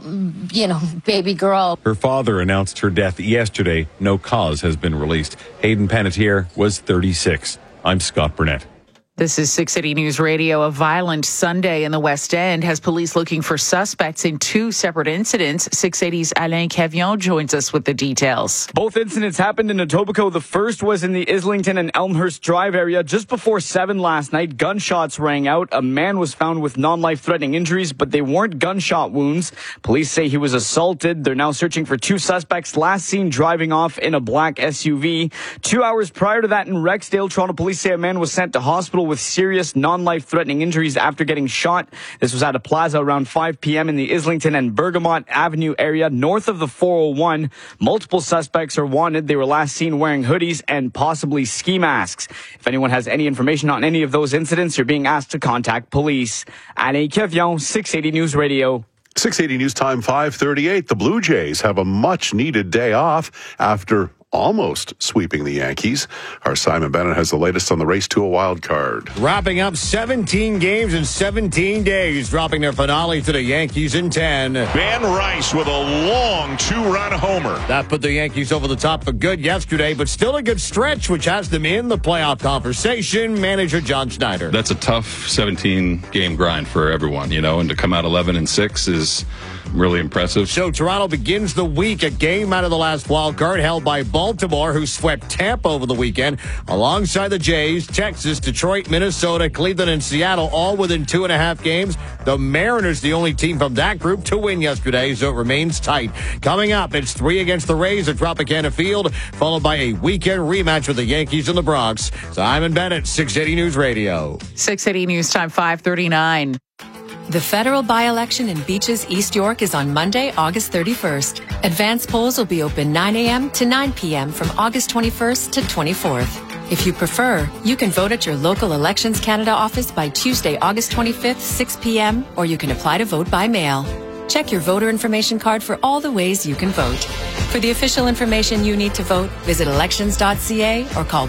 baby girl. Her father announced her death yesterday. No cause has been released. Hayden Panettiere was 36. I'm Scott Burnett. This is 680 News Radio. A violent Sunday in the West End has police looking for suspects in two separate incidents. 680's Alain Cavion joins us with the details. Both incidents happened in Etobicoke. The first was in the Islington and Elmhurst Drive area. Just before 7 last night, gunshots rang out. A man was found with non-life-threatening injuries, but they weren't gunshot wounds. Police say he was assaulted. They're now searching for two suspects, last seen driving off in a black SUV. 2 hours prior to that in Rexdale, Toronto police say a man was sent to hospital with serious non-life-threatening injuries after getting shot. This was at a plaza around 5 p.m. in the Islington and Bergamot Avenue area north of the 401. Multiple suspects are wanted. They were last seen wearing hoodies and possibly ski masks. If anyone has any information on any of those incidents, you're being asked to contact police. Alain Cavion, 680 News Radio. 680 News Time 5:38. The Blue Jays have a much-needed day off after almost sweeping the Yankees. Our Simon Bennett has the latest on the race to a wild card. Wrapping up 17 games in 17 days, dropping their finale to the Yankees in 10. Van Rice with a long two-run homer. That put the Yankees over the top for good yesterday, but still a good stretch, which has them in the playoff conversation. Manager John Schneider. That's a tough 17-game grind for everyone, and to come out 11-6 is really impressive. So Toronto begins the week a game out of the last wild card held by Baltimore, who swept Tampa over the weekend, alongside the Jays, Texas, Detroit, Minnesota, Cleveland, and Seattle, all within 2.5 games. The Mariners, the only team from that group to win yesterday, so it remains tight. Coming up, it's 3 against the Rays at Tropicana Field, followed by a weekend rematch with the Yankees in the Bronx. Simon Bennett, 680 News Radio. 680 News Time 5:39. The federal by-election in Beaches, East York is on Monday, August 31st. Advance polls will be open 9 a.m. to 9 p.m. from August 21st to 24th. If you prefer, you can vote at your local Elections Canada office by Tuesday, August 25th, 6 p.m., or you can apply to vote by mail. Check your voter information card for all the ways you can vote. For the official information you need to vote, visit elections.ca or call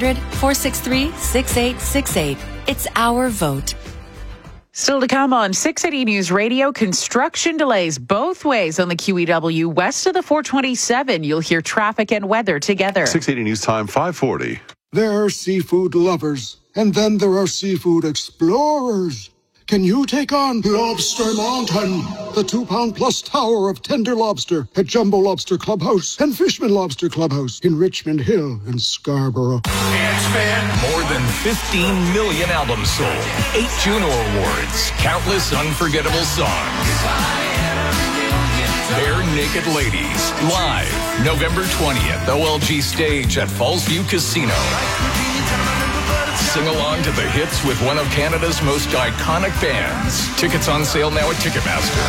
1-800-463-6868. It's our vote. Still to come on 680 News Radio, construction delays both ways on the QEW west of the 427. You'll hear traffic and weather together. 680 News Time 5:40. There are seafood lovers, and then there are seafood explorers. Can you take on Lobster Mountain, the 2-pound-plus tower of tender lobster at Jumbo Lobster Clubhouse and Fishman Lobster Clubhouse in Richmond Hill and Scarborough? It's been more than 15 million albums sold, 8 Juno Awards, countless unforgettable songs. Bare Naked Ladies, live, November 20th, OLG Stage at Fallsview Casino. Sing along to the hits with one of Canada's most iconic bands. Tickets on sale now at Ticketmaster.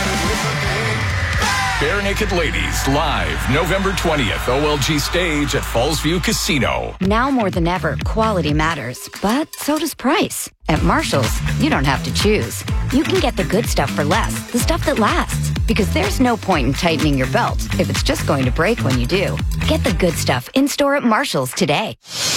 Bare Naked Ladies, live, November 20th, OLG Stage at Fallsview Casino. Now more than ever, quality matters, but so does price. At Marshall's, you don't have to choose. You can get the good stuff for less, the stuff that lasts. Because there's no point in tightening your belt if it's just going to break when you do. Get the good stuff in-store at Marshall's today.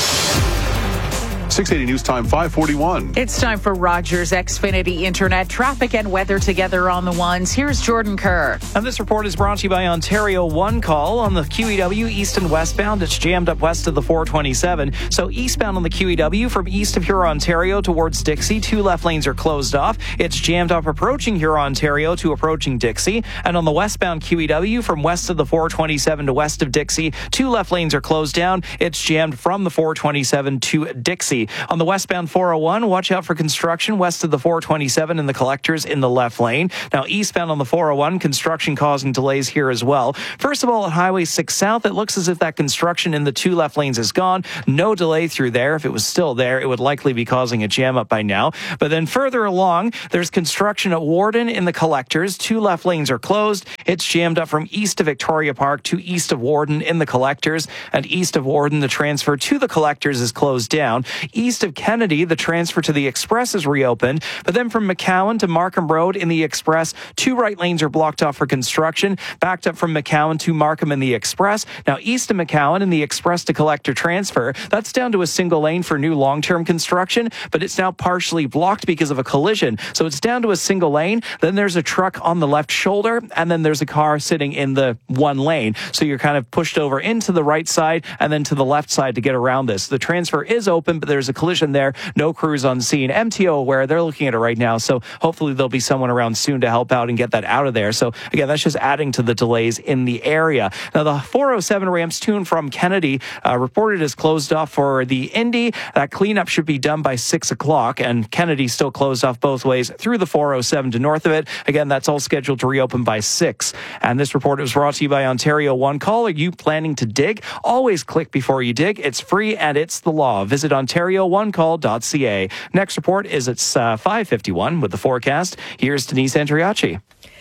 680 News Time, 541. It's time for Rogers Xfinity Internet traffic and weather together on the ones. Here's Jordan Kerr. And this report is brought to you by Ontario One Call. On the QEW east and westbound, it's jammed up west of the 427. So eastbound on the QEW from east of Huron, Ontario towards Dixie, 2 left lanes are closed off. It's jammed up approaching Huron, Ontario to approaching Dixie. And on the westbound QEW from west of the 427 to west of Dixie, 2 left lanes are closed down. It's jammed from the 427 to Dixie. On the westbound 401, watch out for construction west of the 427 and the collectors in the left lane. Now, eastbound on the 401, construction causing delays here as well. First of all, at Highway 6 South, it looks as if that construction in the 2 left lanes is gone. No delay through there. If it was still there, it would likely be causing a jam up by now. But then further along, there's construction at Warden in the collectors. 2 left lanes are closed. It's jammed up from east of Victoria Park to east of Warden in the collectors. And east of Warden, the transfer to the collectors is closed down. East of Kennedy, the transfer to the Express is reopened. But then from McCowan to Markham Road in the Express, 2 right lanes are blocked off for construction. Backed up from McCowan to Markham in the Express. Now east of McCowan in the Express to collector transfer, that's down to a single lane for new long-term construction, but it's now partially blocked because of a collision. So it's down to a single lane. Then there's a truck on the left shoulder, and then there's a car sitting in the 1 lane. So you're kind of pushed over into the right side and then to the left side to get around this. The transfer is open, but there's a collision there. No crews on scene. MTO aware. They're looking at it right now. So hopefully there'll be someone around soon to help out and get that out of there. So again, that's just adding to the delays in the area. Now the 407 ramps to and from Kennedy reported as closed off for the Indy. That cleanup should be done by 6 o'clock, and Kennedy still closed off both ways through the 407 to north of it. Again, that's all scheduled to reopen by 6. And this report was brought to you by Ontario One Call. Are you planning to dig? Always click before you dig. It's free and it's the law. Visit OntarioOneCall.ca. Next report is at 5:51 with the forecast. Here's Denise Andriacci.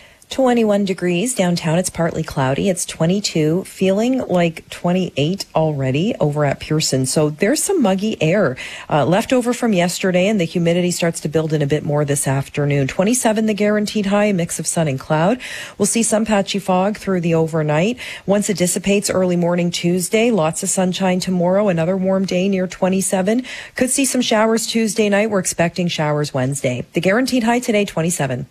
21 degrees downtown. It's partly cloudy. It's 22, feeling like 28 already over at Pearson. So there's some muggy air left over from yesterday, and the humidity starts to build in a bit more this afternoon. 27, the guaranteed high, a mix of sun and cloud. We'll see some patchy fog through the overnight. Once it dissipates early morning Tuesday, lots of sunshine tomorrow, another warm day near 27. Could see some showers Tuesday night. We're expecting showers Wednesday. The guaranteed high today, 27.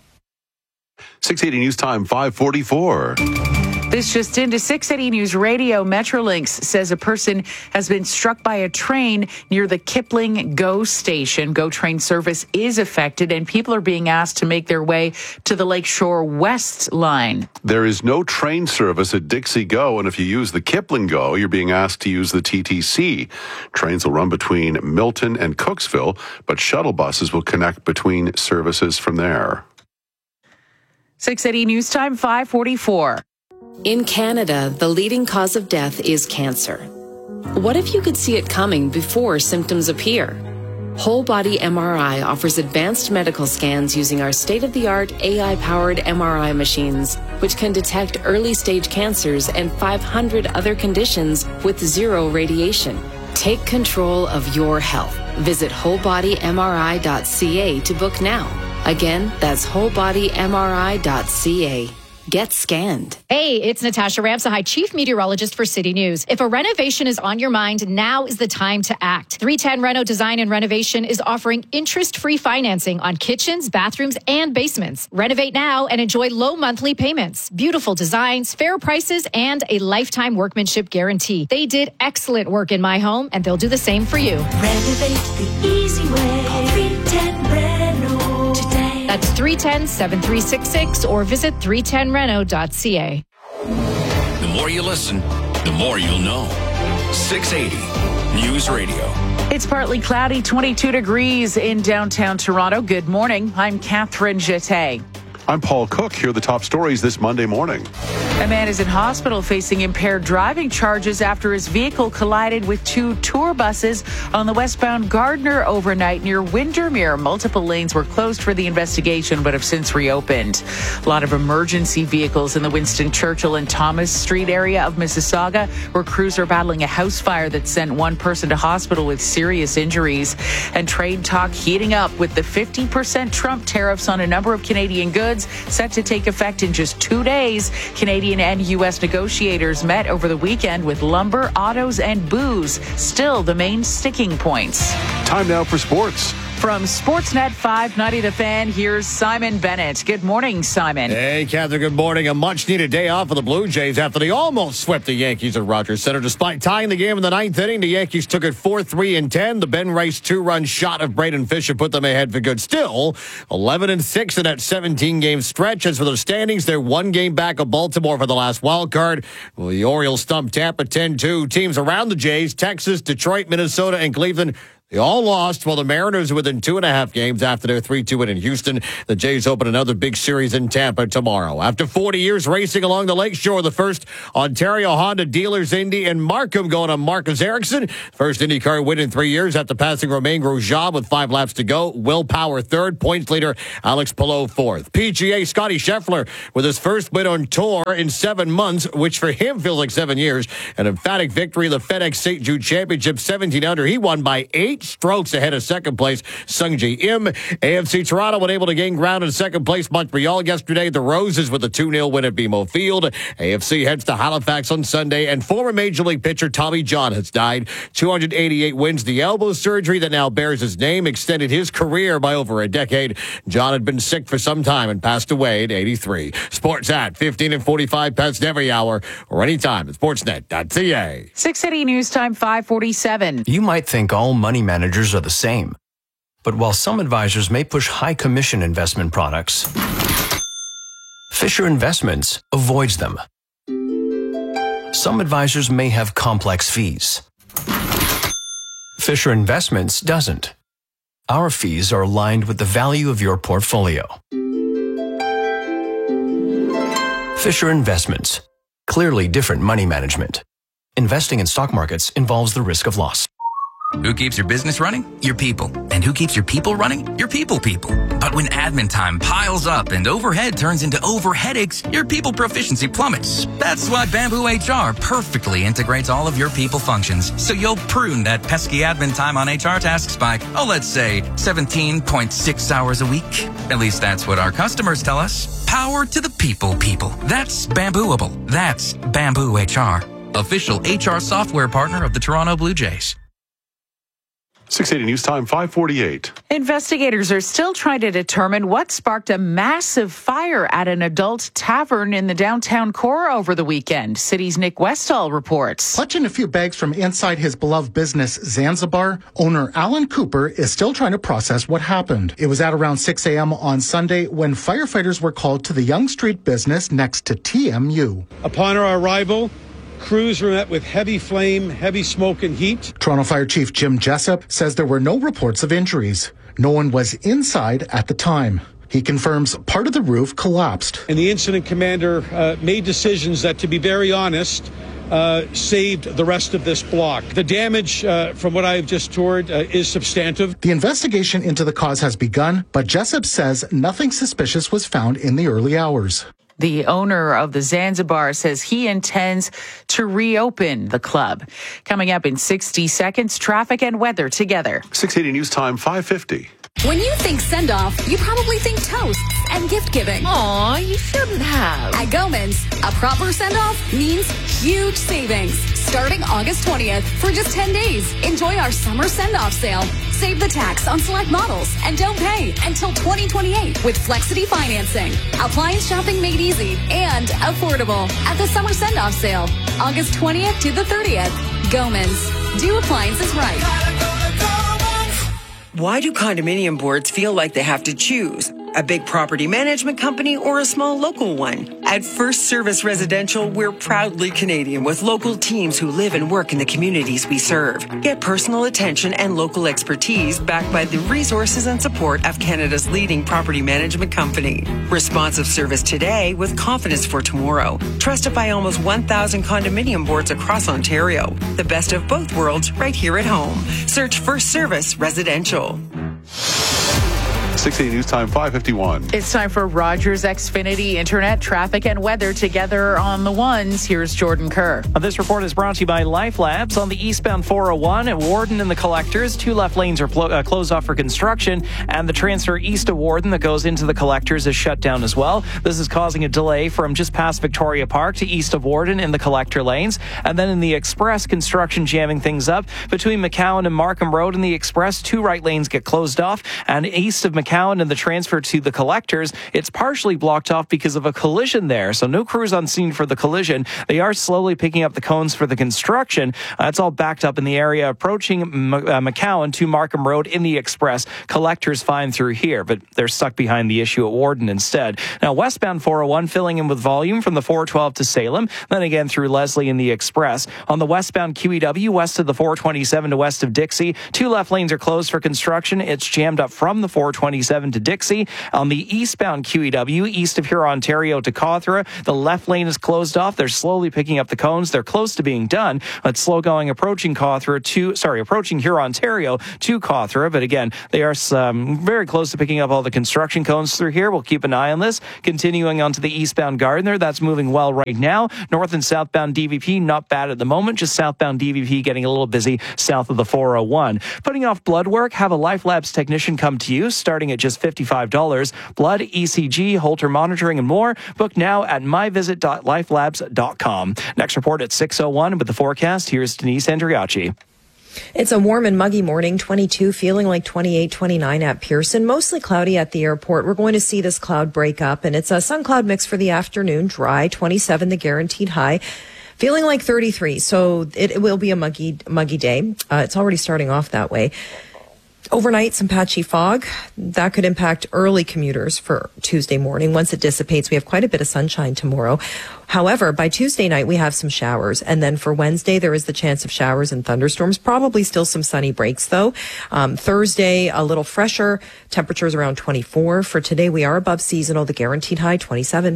680 News Time, 544. This just into 680 News Radio. Metrolinx says a person has been struck by a train near the Kipling GO station. GO train service is affected, and people are being asked to make their way to the Lakeshore West line. There is no train service at Dixie GO, and if you use the Kipling GO, you're being asked to use the TTC. Trains will run between Milton and Cooksville, but shuttle buses will connect between services from there. 680 News Time, 544. In Canada, the leading cause of death is cancer. What if you could see it coming before symptoms appear? Whole Body MRI offers advanced medical scans using our state-of-the-art AI-powered MRI machines, which can detect early-stage cancers and 500 other conditions with 0 radiation. Take control of your health. Visit wholebodymri.ca to book now. Again, that's wholebodymri.ca. Get scanned. Hey, it's Natasha Ramsahai, Chief Meteorologist for City News. If a renovation is on your mind, now is the time to act. 310 Reno Design and Renovation is offering interest-free financing on kitchens, bathrooms, and basements. Renovate now and enjoy low monthly payments, beautiful designs, fair prices, and a lifetime workmanship guarantee. They did excellent work in my home, and they'll do the same for you. Renovate the easy way. Call 310 Reno today. That's 310-7366 or visit 310reno.ca. The more you listen, the more you'll know. 680 News Radio. It's partly cloudy, 22 degrees in downtown Toronto. Good morning. I'm Catherine Jeté. I'm Paul Cook. Here are the top stories this Monday morning. A man is in hospital facing impaired driving charges after his vehicle collided with two tour buses on the westbound Gardiner overnight near Windermere. Multiple lanes were closed for the investigation but have since reopened. A lot of emergency vehicles in the Winston Churchill and Thomas Street area of Mississauga, where crews are battling a house fire that sent one person to hospital with serious injuries. And trade talk heating up with the 50% Trump tariffs on a number of Canadian goods set to take effect in just 2 days. Canadian and U.S. negotiators met over the weekend with lumber, autos, and booze still the main sticking points. Time now for sports. From Sportsnet 590 The Fan, here's Simon Bennett. Good morning, Simon. Hey, Catherine, good morning. A much-needed day off for the Blue Jays after they almost swept the Yankees at Rogers Center. Despite tying the game in the ninth inning, the Yankees took it 4-3 in 10. The Ben Rice two-run shot of Braden Fisher put them ahead for good. Still, 11-6 in that 17-game stretch. As for the standings, they're one game back of Baltimore for the last wild card. Well, the Orioles stumped Tampa 10-2. Teams around the Jays, Texas, Detroit, Minnesota, and Cleveland, they all lost, while the Mariners are within 2.5 games after their 3-2 win in Houston. The Jays open another big series in Tampa tomorrow. After 40 years racing along the lakeshore, the first Ontario Honda Dealers Indy in Markham going on Marcus Ericsson. First IndyCar win in 3 years after passing Romain Grosjean with 5 laps to go. Will Power third, points leader Alex Palou fourth. PGA Scotty Scheffler with his first win on tour in 7 months, which for him feels like 7 years. An emphatic victory in the FedEx St. Jude Championship, 17 under. He won by 8 strokes ahead of second place Sungjae Im. AFC Toronto unable to gain ground in second place Montreal yesterday. The Roses with a 2-0 win at BMO Field. AFC heads to Halifax on Sunday, and former Major League pitcher Tommy John has died. 288 wins. The elbow surgery that now bears his name extended his career by over a decade. John had been sick for some time and passed away at 83. Sports at 15 and 45 past every hour or anytime at sportsnet.ca. 680 News Time 5:47. You might think all money managers are the same. But while some advisors may push high commission investment products, Fisher Investments avoids them. Some advisors may have complex fees. Fisher Investments doesn't. Our fees are aligned with the value of your portfolio. Fisher Investments. Clearly different money management. Investing in stock markets involves the risk of loss. Who keeps your business running? Your people. And who keeps your people running? Your people. But when admin time piles up and overhead turns into overheadaches, your people proficiency plummets. That's why Bamboo HR perfectly integrates all of your people functions, so you'll prune that pesky admin time on HR tasks by, let's say 17.6 hours a week. At least that's what our customers tell us. Power to the people. That's Bambooable. That's Bamboo HR. Official HR software partner of the Toronto Blue Jays. 680 News Time 5:48. Investigators are still trying to determine what sparked a massive fire at an adult tavern in the downtown core over the weekend. City's Nick Westall reports. Clutching a few bags from inside his beloved business, Zanzibar, owner Alan Cooper is still trying to process what happened. It was at around 6 a.m. on Sunday when firefighters were called to the Yonge Street business next to TMU. Upon our arrival, crews were met with heavy flame, heavy smoke and heat. Toronto Fire Chief Jim Jessup says there were no reports of injuries. No one was inside at the time. He confirms part of the roof collapsed. And the incident commander made decisions that, to be very honest, saved the rest of this block. The damage, from what I've just toured, is substantive. The investigation into the cause has begun, but Jessup says nothing suspicious was found in the early hours. The owner of the Zanzibar says he intends to reopen the club. Coming up in 60 seconds, traffic and weather together. 680 News Time 5:50. When you think send-off, you probably think toasts and gift-giving. Aw, you shouldn't have. At Goman's, a proper send-off means huge savings. Starting August 20th for just 10 days. Enjoy our summer send-off sale. Save the tax on select models and don't pay until 2028 with Flexity financing. Appliance shopping made easy and affordable at the summer send-off sale. August 20th to the 30th. Goman's. Do appliances right. Why do condominium boards feel like they have to choose? a big property management company, or a small local one. At First Service Residential, we're proudly Canadian with local teams who live and work in the communities we serve. Get personal attention and local expertise backed by the resources and support of Canada's leading property management company. Responsive service today with confidence for tomorrow. Trusted by almost 1,000 condominium boards across Ontario. The best of both worlds right here at home. Search First Service Residential. 680 News Time, 5:51. It's time for Rogers Xfinity Internet, traffic, and weather together on the ones. Here's Jordan Kerr. This report is brought to you by Life Labs. On the eastbound 401 at Warden and the Collectors, 2 left lanes are closed off for construction, and the transfer east of Warden that goes into the Collectors is shut down as well. This is causing a delay from just past Victoria Park to east of Warden in the Collector lanes. And then in the Express, construction jamming things up between McCowan and Markham Road. In the Express, 2 right lanes get closed off, and east of McCowan and the transfer to the Collectors, it's partially blocked off because of a collision there. So no crews on scene for the collision. They are slowly picking up the cones for the construction. It's all backed up in the area approaching McCowan to Markham Road in the Express. Collectors fine through here, but they're stuck behind the issue at Warden instead. Now, westbound 401 filling in with volume from the 412 to Salem, then again through Leslie in the Express. On the westbound QEW, west of the 427 to west of Dixie, 2 left lanes are closed for construction. It's jammed up from the 427 to Dixie. On the eastbound QEW, east of Huron, Ontario to Cawthra, the left lane is closed off. They're slowly picking up the cones. They're close to being done. It's slow going approaching Huron, Ontario to Cawthra. But again, they are very close to picking up all the construction cones through here. We'll keep an eye on this. Continuing onto the eastbound Gardiner, that's moving well right now. North and southbound DVP, not bad at the moment. Just southbound DVP getting a little busy south of the 401. Putting off blood work, have a Life Labs technician come to you, starting at just $55. Blood, ECG, Holter monitoring, and more. Book now at myvisit.lifelabs.com. Next report at 6:01 with the forecast. Here's Denise Andriachi. It's a warm and muggy morning, 22, feeling like 28, 29 at Pearson. Mostly cloudy at the airport. We're going to see this cloud break up, and it's a sun-cloud mix for the afternoon. Dry, 27, the guaranteed high. Feeling like 33, so it will be a muggy day. It's already starting off that way. Overnight, some patchy fog. That could impact early commuters for Tuesday morning. Once it dissipates, we have quite a bit of sunshine tomorrow. However, by Tuesday night, we have some showers. And then for Wednesday, there is the chance of showers and thunderstorms. Probably still some sunny breaks, though. Thursday, a little fresher. Temperatures around 24. For today, we are above seasonal. The guaranteed high, 27.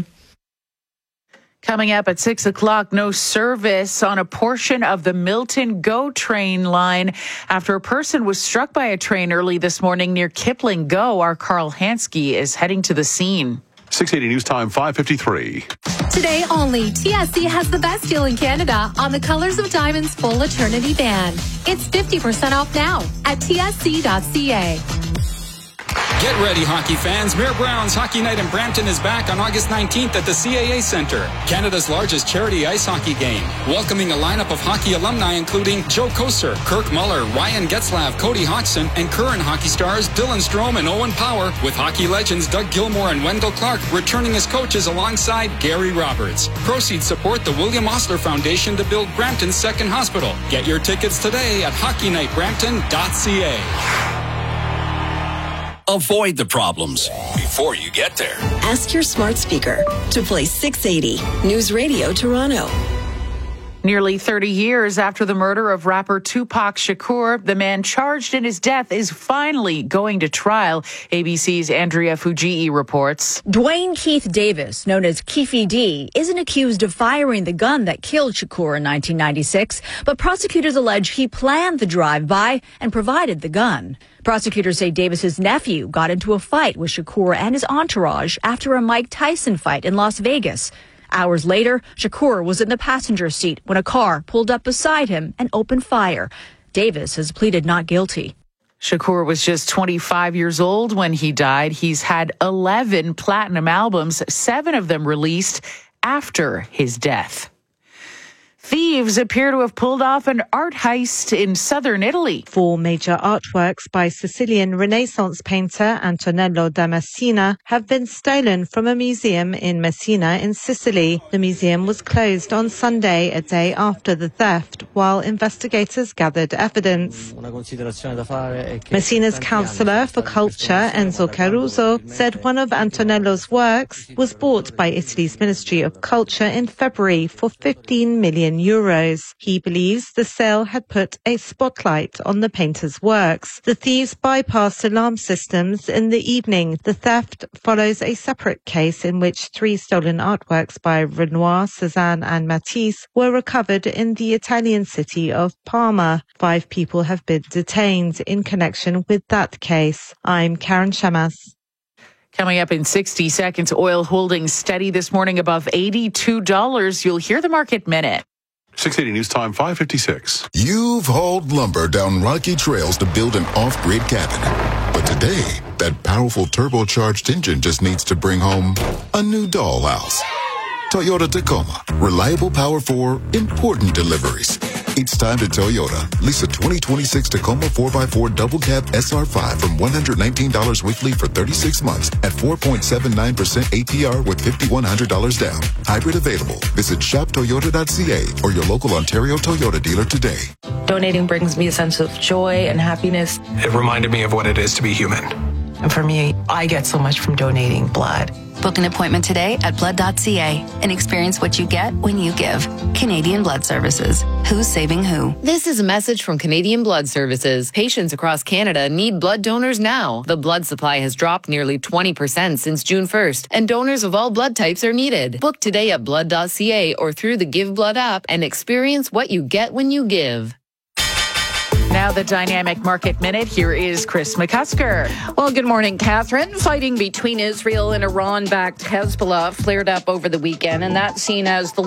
Coming up at 6 o'clock, no service on a portion of the Milton GO train line after a person was struck by a train early this morning near Kipling GO. Our Carl Hansky is heading to the scene. 680 News Time, 5:53. Today only, TSC has the best deal in Canada on the Colors of Diamonds Full Eternity Band. It's 50% off now at tsc.ca. Get ready, hockey fans. Mayor Brown's Hockey Night in Brampton is back on August 19th at the CAA Centre, Canada's largest charity ice hockey game. Welcoming a lineup of hockey alumni including Joe Koser, Kirk Muller, Ryan Getzlav, Cody Hodgson, and current hockey stars Dylan Strome and Owen Power, with hockey legends Doug Gilmour and Wendell Clark returning as coaches alongside Gary Roberts. Proceeds support the William Osler Foundation to build Brampton's second hospital. Get your tickets today at hockeynightbrampton.ca. Avoid the problems before you get there. Ask your smart speaker to play 680 News Radio Toronto. Nearly 30 years after the murder of rapper Tupac Shakur, the man charged in his death is finally going to trial. ABC's Andrea Fujii reports. Dwayne Keith Davis, known as Keefy D, isn't accused of firing the gun that killed Shakur in 1996, but prosecutors allege he planned the drive-by and provided the gun. Prosecutors say Davis's nephew got into a fight with Shakur and his entourage after a Mike Tyson fight in Las Vegas. Hours later, Shakur was in the passenger seat when a car pulled up beside him and opened fire. Davis has pleaded not guilty. Shakur was just 25 years old when he died. He's had 11 platinum albums, 7 of them released after his death. Thieves appear to have pulled off an art heist in southern Italy. 4 major artworks by Sicilian Renaissance painter Antonello da Messina have been stolen from a museum in Messina in Sicily. The museum was closed on Sunday, a day after the theft, while investigators gathered evidence. Messina's councillor for culture, Enzo Caruso, said one of Antonello's works was bought by Italy's Ministry of Culture in February for €15 million. He believes the sale had put a spotlight on the painter's works. The thieves bypassed alarm systems in the evening. The theft follows a separate case in which 3 stolen artworks by Renoir, Cézanne and Matisse were recovered in the Italian city of Parma. 5 people have been detained in connection with that case. I'm Karen Shamas. Coming up in 60 seconds, oil holding steady this morning above $82. You'll hear the Market Minute. 680 News Time, 5:56. You've hauled lumber down rocky trails to build an off-grid cabin. But today, that powerful turbocharged engine just needs to bring home a new dollhouse. Toyota Tacoma. Reliable power for important deliveries. It's time to Toyota. Lease a 2026 Tacoma 4x4 double cab SR5 from $119 weekly for 36 months at 4.79% APR with $5,100 down. Hybrid available. Visit shoptoyota.ca or your local Ontario Toyota dealer today. Donating brings me a sense of joy and happiness. It reminded me of what it is to be human. And for me, I get so much from donating blood. Book an appointment today at blood.ca and experience what you get when you give. Canadian Blood Services. Who's saving who? This is a message from Canadian Blood Services. Patients across Canada need blood donors now. The blood supply has dropped nearly 20% since June 1st, and donors of all blood types are needed. Book today at blood.ca or through the Give Blood app and experience what you get when you give. Now the Dynamic Market Minute. Here is Chris McCusker. Well, good morning, Catherine. Fighting between Israel and Iran-backed Hezbollah flared up over the weekend, and that's seen as the